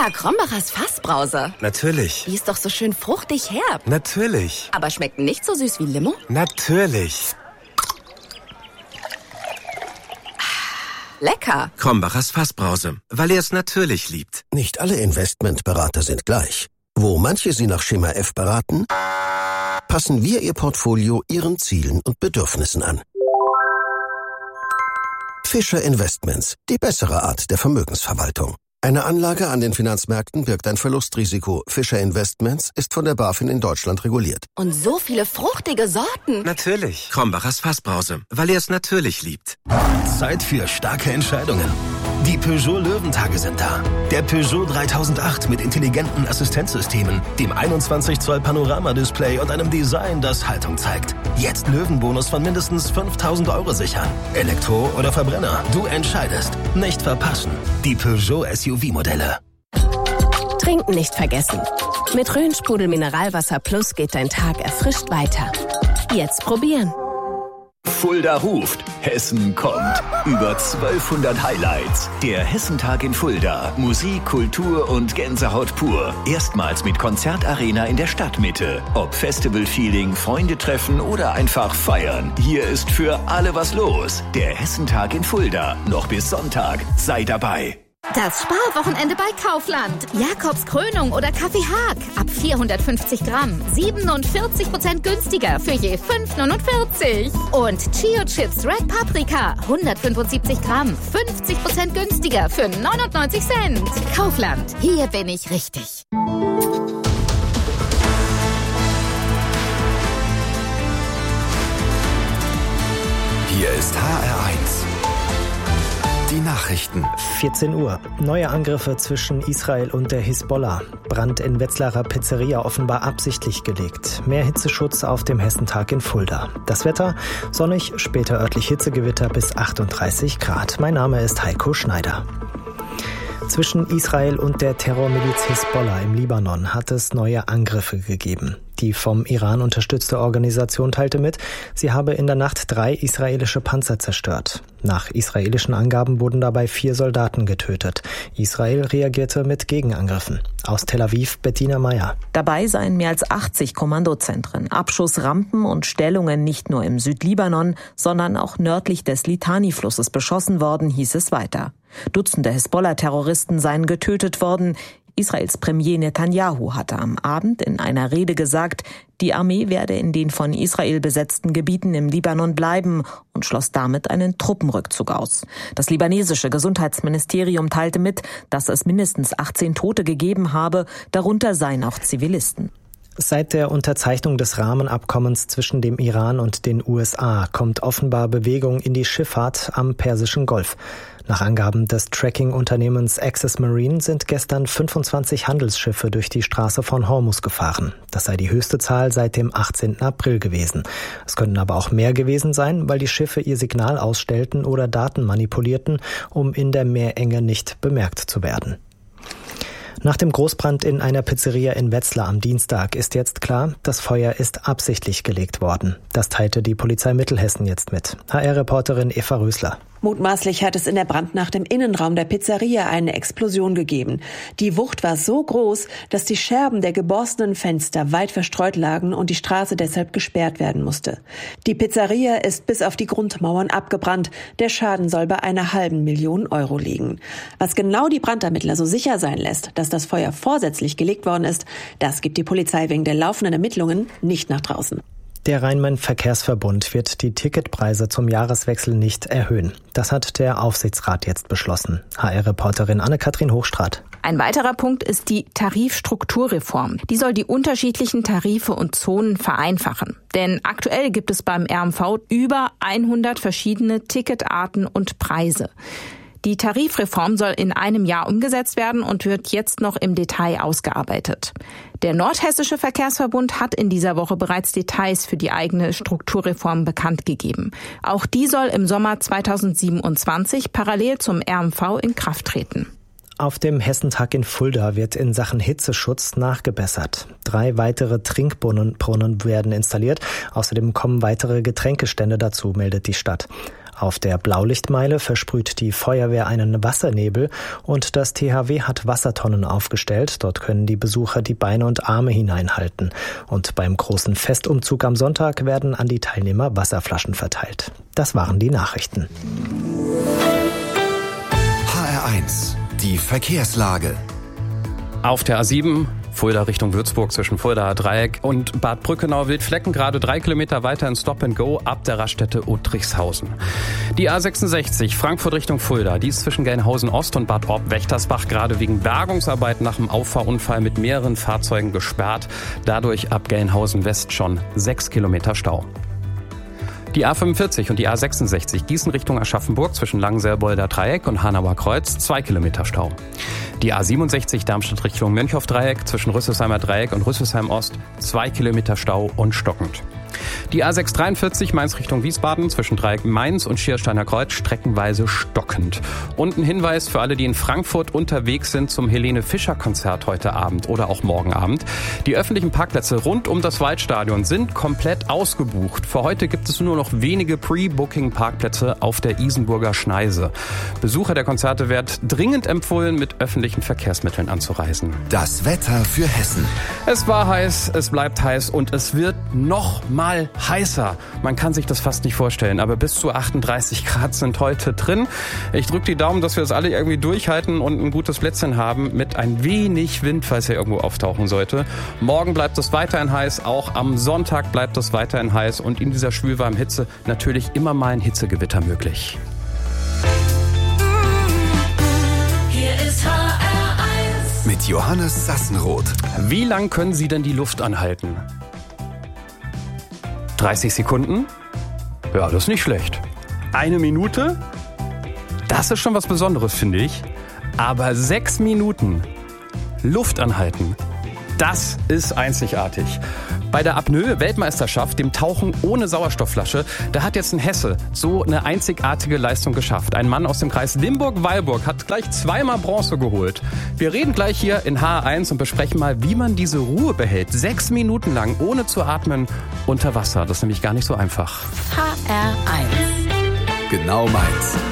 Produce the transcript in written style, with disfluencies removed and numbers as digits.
Krombachers Fassbrause. Natürlich. Die ist doch so schön fruchtig herb. Natürlich. Aber schmeckt nicht so süß wie Limo? Natürlich. Lecker. Krombachers Fassbrause, weil er es natürlich liebt. Nicht alle Investmentberater sind gleich. Wo manche Sie nach Schema F beraten, passen wir Ihr Portfolio Ihren Zielen und Bedürfnissen an. Fischer Investments, die bessere Art der Vermögensverwaltung. Eine Anlage an den Finanzmärkten birgt ein Verlustrisiko. Fischer Investments ist von der BaFin in Deutschland reguliert. Und so viele fruchtige Sorten. Natürlich. Krombachers Fassbrause, weil er es natürlich liebt. Zeit für starke Entscheidungen. Die Peugeot Löwentage sind da. Der Peugeot 3008 mit intelligenten Assistenzsystemen, dem 21 Zoll Panorama-Display und einem Design, das Haltung zeigt. Jetzt Löwenbonus von mindestens 5.000 € sichern. Elektro oder Verbrenner, du entscheidest. Nicht verpassen. Die Peugeot SUV-Modelle. Trinken nicht vergessen. Mit Rhön-Sprudel Mineralwasser Plus geht dein Tag erfrischt weiter. Jetzt probieren. Fulda ruft, Hessen kommt. Über 1200 Highlights. Der Hessentag in Fulda. Musik, Kultur und Gänsehaut pur. Erstmals mit Konzertarena in der Stadtmitte. Ob Festival-Feeling, Freunde treffen oder einfach feiern. Hier ist für alle was los. Der Hessentag in Fulda. Noch bis Sonntag. Sei dabei. Das Sparwochenende bei Kaufland. Jakobs Krönung oder Kaffee Haag. Ab 450 Gramm. 47% günstiger für je 5,49. Und Chio Chips Red Paprika. 175 Gramm. 50% günstiger für 99 Cent. Kaufland. Hier bin ich richtig. Hier ist HR1. Die Nachrichten. 14 Uhr. Neue Angriffe zwischen Israel und der Hisbollah. Brand in Wetzlarer Pizzeria offenbar absichtlich gelegt. Mehr Hitzeschutz auf dem Hessentag in Fulda. Das Wetter sonnig, später örtlich Hitzegewitter bis 38 Grad. Mein Name ist Heiko Schneider. Zwischen Israel und der Terrormiliz Hisbollah im Libanon hat es neue Angriffe gegeben. Die vom Iran unterstützte Organisation teilte mit, sie habe in der Nacht 3 israelische Panzer zerstört. Nach israelischen Angaben wurden dabei 4 Soldaten getötet. Israel reagierte mit Gegenangriffen. Aus Tel Aviv Bettina Meyer. Dabei seien mehr als 80 Kommandozentren, Abschussrampen und Stellungen nicht nur im Südlibanon, sondern auch nördlich des Litani-Flusses beschossen worden, hieß es weiter. Dutzende Hisbollah-Terroristen seien getötet worden. Israels Premier Netanyahu hatte am Abend in einer Rede gesagt, die Armee werde in den von Israel besetzten Gebieten im Libanon bleiben und schloss damit einen Truppenrückzug aus. Das libanesische Gesundheitsministerium teilte mit, dass es mindestens 18 Tote gegeben habe, darunter seien auch Zivilisten. Seit der Unterzeichnung des Rahmenabkommens zwischen dem Iran und den USA kommt offenbar Bewegung in die Schifffahrt am Persischen Golf. Nach Angaben des Tracking-Unternehmens Access Marine sind gestern 25 Handelsschiffe durch die Straße von Hormuz gefahren. Das sei die höchste Zahl seit dem 18. April gewesen. Es könnten aber auch mehr gewesen sein, weil die Schiffe ihr Signal ausstellten oder Daten manipulierten, um in der Meerenge nicht bemerkt zu werden. Nach dem Großbrand in einer Pizzeria in Wetzlar am Dienstag ist jetzt klar, das Feuer ist absichtlich gelegt worden. Das teilte die Polizei Mittelhessen jetzt mit. HR-Reporterin Eva Rösler. Mutmaßlich hat es in der Brandnacht im Innenraum der Pizzeria eine Explosion gegeben. Die Wucht war so groß, dass die Scherben der geborstenen Fenster weit verstreut lagen und die Straße deshalb gesperrt werden musste. Die Pizzeria ist bis auf die Grundmauern abgebrannt. Der Schaden soll bei einer $500.000 € liegen. Was genau die Brandermittler so sicher sein lässt, dass das Feuer vorsätzlich gelegt worden ist, das gibt die Polizei wegen der laufenden Ermittlungen nicht nach draußen. Der Rhein-Main-Verkehrsverbund wird die Ticketpreise zum Jahreswechsel nicht erhöhen. Das hat der Aufsichtsrat jetzt beschlossen. HR-Reporterin Anne-Kathrin Hochstraat. Ein weiterer Punkt ist die Tarifstrukturreform. Die soll die unterschiedlichen Tarife und Zonen vereinfachen. Denn aktuell gibt es beim RMV über 100 verschiedene Ticketarten und Preise. Die Tarifreform soll in einem Jahr umgesetzt werden und wird jetzt noch im Detail ausgearbeitet. Der Nordhessische Verkehrsverbund hat in dieser Woche bereits Details für die eigene Strukturreform bekannt gegeben. Auch die soll im Sommer 2027 parallel zum RMV in Kraft treten. Auf dem Hessentag in Fulda wird in Sachen Hitzeschutz nachgebessert. 3 weitere Trinkbrunnen werden installiert. Außerdem kommen weitere Getränkestände dazu, meldet die Stadt. Auf der Blaulichtmeile versprüht die Feuerwehr einen Wassernebel und das THW hat Wassertonnen aufgestellt. Dort können die Besucher die Beine und Arme hineinhalten. Und beim großen Festumzug am Sonntag werden an die Teilnehmer Wasserflaschen verteilt. Das waren die Nachrichten. HR1, die Verkehrslage. Auf der A7 Fulda Richtung Würzburg zwischen Fuldaer Dreieck und Bad Brückenau-Wildflecken gerade 3 Kilometer weiter in Stop and Go ab der Raststätte Uttrichshausen. Die A66 Frankfurt Richtung Fulda, die ist zwischen Gelnhausen Ost und Bad Orb-Wächtersbach gerade wegen Bergungsarbeiten nach einem Auffahrunfall mit mehreren Fahrzeugen gesperrt. Dadurch ab Gelnhausen West schon 6 Kilometer Stau. Die A45 und die A66 Gießen Richtung Aschaffenburg zwischen Langenselbolder Dreieck und Hanauer Kreuz 2 Kilometer Stau. Die A67 Darmstadt Richtung Mönchhoff Dreieck zwischen Rüsselsheimer Dreieck und Rüsselsheim Ost 2 Kilometer Stau und stockend. Die A643 Mainz Richtung Wiesbaden zwischen Dreieck Mainz und Schiersteiner Kreuz streckenweise stockend. Und ein Hinweis für alle, die in Frankfurt unterwegs sind zum Helene-Fischer-Konzert heute Abend oder auch morgen Abend. Die öffentlichen Parkplätze rund um das Waldstadion sind komplett ausgebucht. Für heute gibt es nur noch wenige Pre-Booking-Parkplätze auf der Isenburger Schneise. Besucher der Konzerte wird dringend empfohlen, mit öffentlichen Verkehrsmitteln anzureisen. Das Wetter für Hessen. Es war heiß, es bleibt heiß und es wird noch mal heißer. Man kann sich das fast nicht vorstellen, aber bis zu 38 Grad sind heute drin. Ich drücke die Daumen, dass wir das alle irgendwie durchhalten und ein gutes Plätzchen haben mit ein wenig Wind, falls er irgendwo auftauchen sollte. Morgen bleibt es weiterhin heiß, auch am Sonntag bleibt es weiterhin heiß und in dieser schwülwarmen Hitze natürlich immer mal ein Hitzegewitter möglich. Hier ist HR1 mit Johannes Sassenroth. Wie lang können Sie denn die Luft anhalten? 30 Sekunden? Ja, das ist nicht schlecht. 1 Minute? Das ist schon was Besonderes, finde ich. Aber 6 Minuten Luft anhalten, das ist einzigartig. Bei der Apnoe-Weltmeisterschaft, dem Tauchen ohne Sauerstoffflasche, da hat jetzt ein Hesse so eine einzigartige Leistung geschafft. Ein Mann aus dem Kreis Limburg-Weilburg hat gleich 2-mal Bronze geholt. Wir reden gleich hier in HR1 und besprechen mal, wie man diese Ruhe behält. 6 Minuten lang, ohne zu atmen, unter Wasser. Das ist nämlich gar nicht so einfach. HR1. Genau meins.